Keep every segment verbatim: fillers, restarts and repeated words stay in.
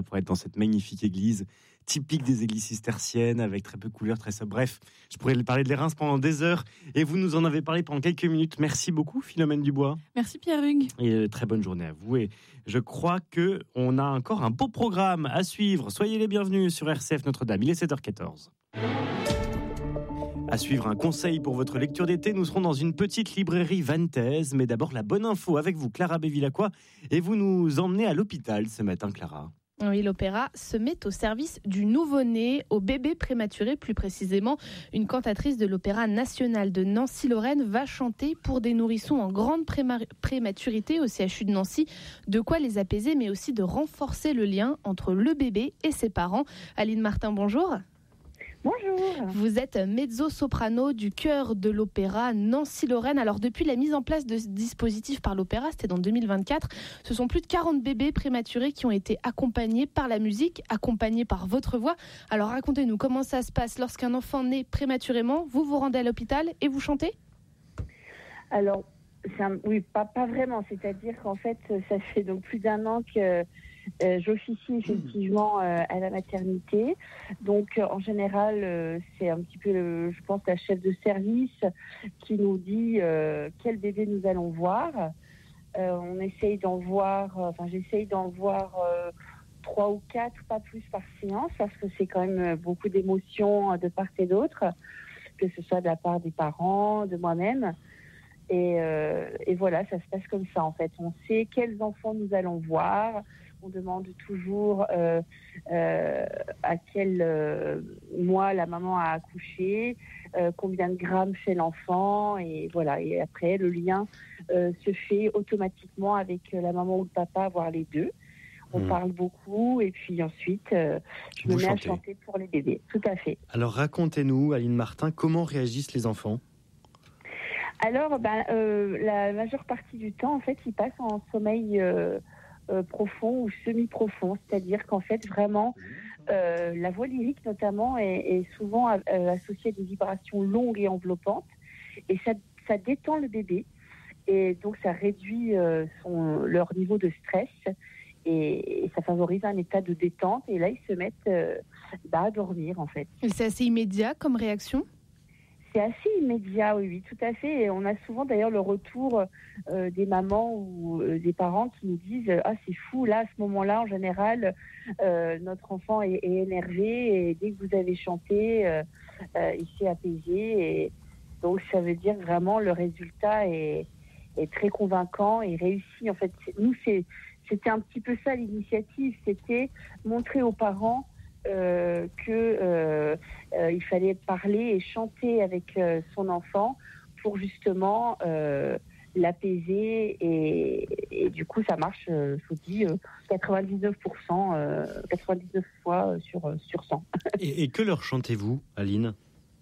là pour être dans cette magnifique église, typique des églises cisterciennes, avec très peu de couleurs, très sobre. Bref, je pourrais parler de les Reims pendant des heures, et vous nous en avez parlé pendant quelques minutes. Merci beaucoup, Philomène Dubois. Merci Pierre Hugues. Et euh, très bonne journée à vous. Et je crois qu'on a encore un beau programme à suivre. Soyez les bienvenus sur R C F Notre-Dame. Il est sept heures quatorze. À suivre un conseil pour votre lecture d'été, nous serons dans une petite librairie vantaise. Mais d'abord, la bonne info avec vous, Clara Bévilacqua. Et vous nous emmenez à l'hôpital ce matin, Clara. Oui, l'Opéra se met au service du nouveau-né, au bébé prématuré plus précisément. Une cantatrice de l'Opéra national de Nancy-Lorraine va chanter pour des nourrissons en grande préma- prématurité au C H U de Nancy. De quoi les apaiser, mais aussi de renforcer le lien entre le bébé et ses parents. Aline Martin, bonjour. Bonjour. Vous êtes mezzo-soprano du chœur de l'Opéra Nancy-Lorraine. Alors depuis la mise en place de ce dispositif par l'Opéra, c'était en deux mille vingt-quatre, ce sont plus de quarante bébés prématurés qui ont été accompagnés par la musique, accompagnés par votre voix. Alors racontez-nous comment ça se passe lorsqu'un enfant naît prématurément. Vous vous rendez à l'hôpital et vous chantez ? Alors, c'est un, oui, pas, pas vraiment. C'est-à-dire qu'en fait, ça fait donc plus d'un an que Euh, j'officie effectivement euh, à la maternité. Donc euh, en général, euh, c'est un petit peu, le, je pense, la chef de service qui nous dit euh, quel bébé nous allons voir. Euh, on essaye d'en voir, enfin j'essaye d'en voir euh, trois ou quatre, pas plus par séance, parce que c'est quand même beaucoup d'émotions de part et d'autre, que ce soit de la part des parents, de moi-même. Et, euh, et voilà, ça se passe comme ça en fait. On sait quels enfants nous allons voir. On demande toujours euh, euh, à quel euh, mois la maman a accouché, euh, combien de grammes fait l'enfant, et voilà. Et après, le lien euh, se fait automatiquement avec la maman ou le papa, voire les deux. On mmh. parle beaucoup, et puis ensuite, euh, je Vous me mets chantez. à chanter pour les bébés. Tout à fait. Alors racontez-nous, Aline Martin, comment réagissent les enfants ? Alors, ben, euh, la majeure partie du temps, en fait, ils passent en sommeil euh, euh, profond ou semi-profond. C'est-à-dire qu'en fait, vraiment, euh, la voix lyrique, notamment, est, est souvent euh, associée à des vibrations longues et enveloppantes. Et ça, ça détend le bébé. Et donc, ça réduit euh, son, leur niveau de stress. Et, et ça favorise un état de détente. Et là, ils se mettent euh, bah, à dormir, en fait. Et c'est assez immédiat comme réaction ? C'est assez immédiat, oui, oui, tout à fait. Et on a souvent d'ailleurs le retour euh, des mamans ou euh, des parents qui nous disent « Ah, c'est fou, là, à ce moment-là, en général, euh, notre enfant est, est énervé et dès que vous avez chanté, euh, euh, il s'est apaisé. » Et donc, ça veut dire vraiment le résultat est, est très convaincant et réussi. En fait, c'est, nous, c'est, c'était un petit peu ça l'initiative, c'était montrer aux parents Euh, que euh, euh, il fallait parler et chanter avec euh, son enfant pour justement euh, l'apaiser et, et du coup ça marche, euh, je vous dis, euh, quatre-vingt-dix-neuf pour cent, euh, quatre-vingt-dix-neuf fois sur, sur cent. et, et que leur chantez-vous, Aline ?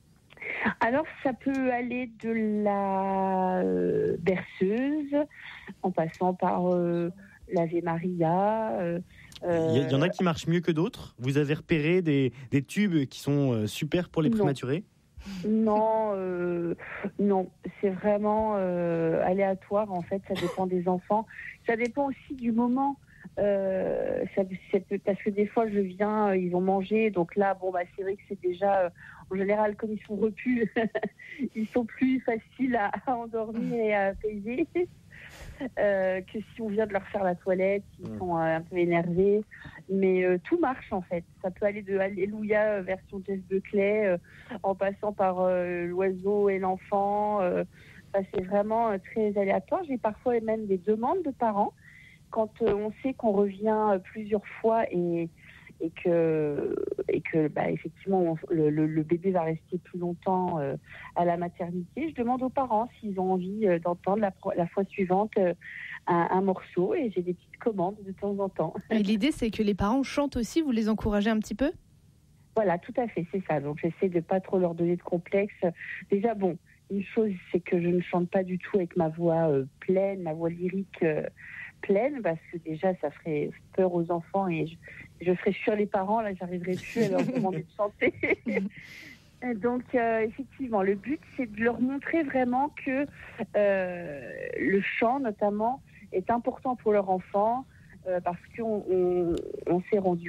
Alors ça peut aller de la euh, berceuse en passant par euh, l'Ave Maria. Euh, Il y, y en a qui marchent mieux que d'autres ? Vous avez repéré des, des tubes qui sont euh, super pour les prématurés ? Non, euh, non, c'est vraiment euh, aléatoire en fait, ça dépend des enfants. Ça dépend aussi du moment. Euh, ça, c'est, parce que des fois je viens, ils vont manger, donc là, bon bah c'est vrai que c'est déjà, euh, en général comme ils sont repus, ils sont plus faciles à, à endormir et à apaiser. Euh, que si on vient de leur faire la toilette, ils sont euh, un peu énervés. Mais euh, tout marche en fait. Ça peut aller de Alléluia euh, version Jeff Buckley euh, en passant par euh, l'oiseau et l'enfant. Euh, ça, c'est vraiment euh, très aléatoire. J'ai parfois même des demandes de parents quand euh, on sait qu'on revient euh, plusieurs fois et et que et que bah effectivement on, le, le, le bébé va rester plus longtemps euh, à la maternité. Je demande aux parents s'ils ont envie euh, d'entendre la, la fois suivante euh, un, un morceau et j'ai des petites commandes de temps en temps. Et l'idée c'est que les parents chantent aussi, vous les encouragez un petit peu ? Voilà, tout à fait, c'est ça. Donc j'essaie de pas trop leur donner de complexe. Déjà bon, une chose c'est que je ne chante pas du tout avec ma voix euh, pleine, ma voix lyrique euh, pleine, parce que déjà ça ferait peur aux enfants et je, je ferais fuir les parents, là j'arriverais plus à leur demander de chanter. Donc euh, effectivement le but c'est de leur montrer vraiment que euh, le chant notamment est important pour leur enfant, euh, parce qu'on on, on s'est rendu